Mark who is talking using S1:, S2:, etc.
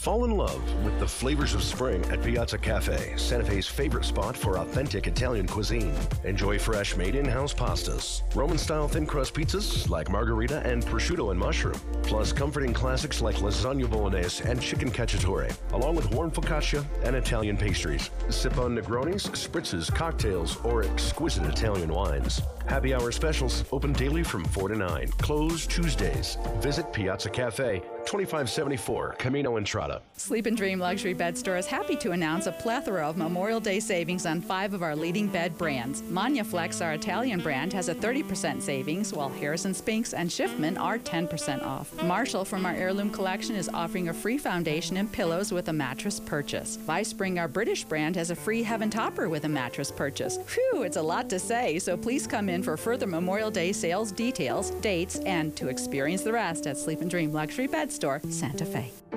S1: Fall in love with the flavors of spring at Piazza Cafe, Santa Fe's favorite spot for authentic Italian cuisine. Enjoy fresh made in-house pastas, Roman-style thin crust pizzas like margarita and prosciutto and mushroom, plus comforting classics like lasagna bolognese and chicken cacciatore, along with warm focaccia and Italian pastries. Sip on Negronis, spritzes, cocktails, or exquisite Italian wines. Happy hour specials open daily from 4 to 9. Closed Tuesdays. Visit Piazza Cafe, 2574 Camino Entrada.
S2: Sleep and Dream Luxury Bed Store is happy to announce a plethora of Memorial Day savings on 5 of our leading bed brands. Magnaflex, our Italian brand, has a 30% savings, while Harrison Spinks and Schiffman are 10% off. Marshall from our Heirloom collection is offering a free foundation and pillows with a mattress purchase. Vispring, our British brand, has a free Heaven Topper with a mattress purchase. Phew, it's a lot to say, so please come in for further Memorial Day sales details, dates, and to experience the rest at Sleep and Dream Luxury Bed Store, Santa Fe.